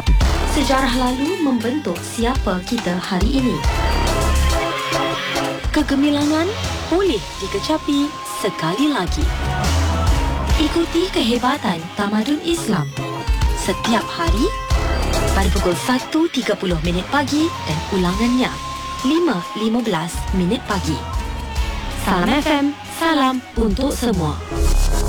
Sejarah lalu membentuk siapa kita hari ini. Kegemilangan boleh dikecapi sekali lagi. Ikuti kehebatan tamadun Islam setiap hari pada pukul 1.30 pagi dan ulangannya 5.15 pagi. Salam FM, salam untuk semua.